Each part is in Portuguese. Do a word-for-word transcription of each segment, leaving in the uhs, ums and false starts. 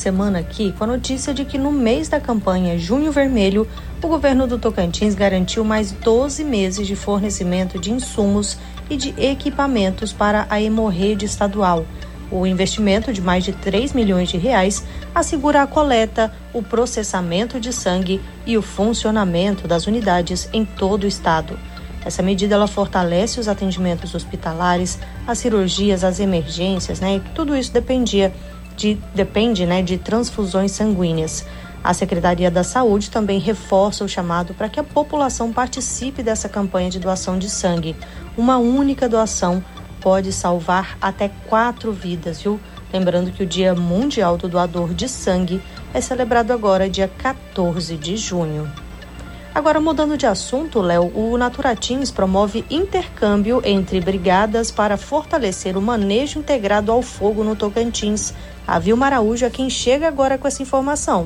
semana aqui com a notícia de que no mês da campanha Junho Vermelho, o governo do Tocantins garantiu mais doze meses de fornecimento de insumos e de equipamentos para a hemorrede estadual. O investimento de mais de três milhões de reais assegura a coleta, o processamento de sangue e o funcionamento das unidades em todo o estado. Essa medida ela fortalece os atendimentos hospitalares, as cirurgias, as emergências, né? E tudo isso dependia de, depende né, de transfusões sanguíneas. A Secretaria da Saúde também reforça o chamado para que a população participe dessa campanha de doação de sangue. Uma única doação pode salvar até quatro vidas, viu? Lembrando que o Dia Mundial do Doador de Sangue é celebrado agora, dia quatorze de junho. Agora, mudando de assunto, Léo, o Naturatins promove intercâmbio entre brigadas para fortalecer o manejo integrado ao fogo no Tocantins. A Vilma Araújo é quem chega agora com essa informação.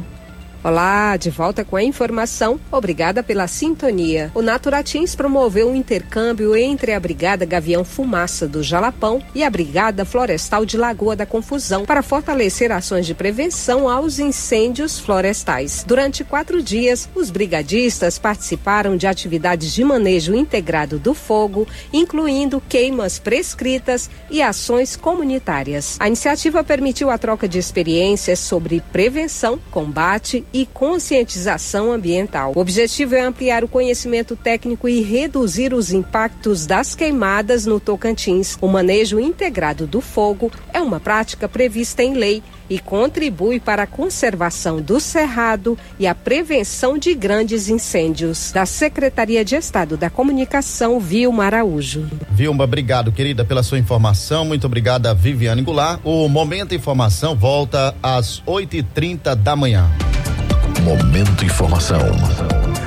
Olá, de volta com a informação. Obrigada pela sintonia. O Naturatins promoveu um intercâmbio entre a Brigada Gavião Fumaça do Jalapão e a Brigada Florestal de Lagoa da Confusão para fortalecer ações de prevenção aos incêndios florestais. Durante quatro dias, os brigadistas participaram de atividades de manejo integrado do fogo, incluindo queimas prescritas e ações comunitárias. A iniciativa permitiu a troca de experiências sobre prevenção, combate e conscientização ambiental. O objetivo é ampliar o conhecimento técnico e reduzir os impactos das queimadas no Tocantins. O manejo integrado do fogo é uma prática prevista em lei e contribui para a conservação do cerrado e a prevenção de grandes incêndios. Da Secretaria de Estado da Comunicação, Vilma Araújo. Vilma, obrigado, querida, pela sua informação. Muito obrigada, Viviane Goulart. O Momento Informação volta às oito e trinta da manhã. Momento Informação.